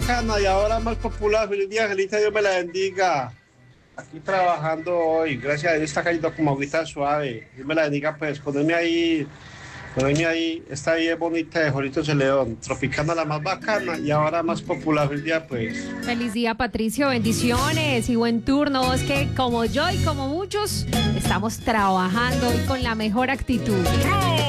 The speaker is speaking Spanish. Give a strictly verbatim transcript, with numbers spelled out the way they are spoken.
bacana y ahora más popular. Feliz día, Angelita, Dios me la bendiga. Aquí trabajando hoy, gracias a Dios está cayendo como agüita suave. Dios me la bendiga, pues ponerme ahí, ponerme ahí, esta vida bonita de Jolitos de León, Tropicana la más bacana y ahora más popular. Feliz día, pues. Feliz día, Patricio, bendiciones y buen turno. Es que como yo y como muchos, estamos trabajando hoy con la mejor actitud.